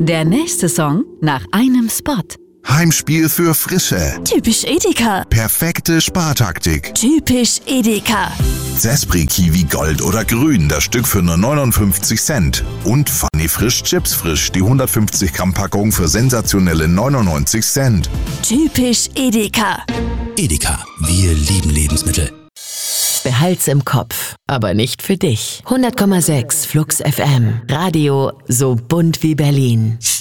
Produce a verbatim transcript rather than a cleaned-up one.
Der nächste Song nach einem Spot. Heimspiel für Frische. Typisch Edeka. Perfekte Spartaktik. Typisch Edeka. Zespri Kiwi Gold oder Grün, das Stück für nur neunundfünfzig Cent. Und Funny Frisch Chips Frisch, die hundertfünfzig Gramm Packung für sensationelle neunundneunzig Cent. Typisch Edeka. Edeka, wir lieben Lebensmittel. Behalt's im Kopf, aber nicht für dich. hundert Komma sechs Flux F M. Radio so bunt wie Berlin.